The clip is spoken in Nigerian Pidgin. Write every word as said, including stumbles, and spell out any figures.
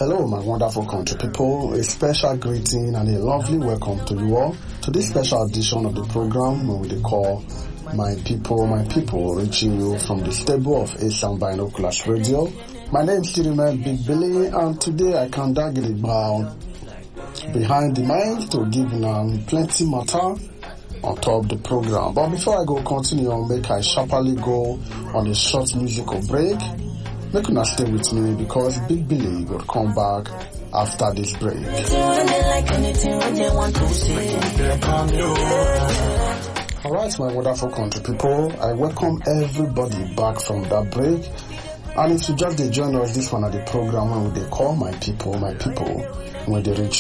Hello, my wonderful country people. A special greeting and a lovely welcome to you all to this special edition of the program where we call My People, My People, reaching you from the stable of Asian Binoculars Radio. My name is Chiriman Big Billy, and today I can dag it about behind the mic to give them plenty matter on top of the program. But before I go continue on, make I sharply go on a short musical break. Make una stay with me because Big Billy will come back after this break. Alright, my wonderful country people, I welcome everybody back from that break. And if you just join us, this one at the program when they call My People, My People, when they reach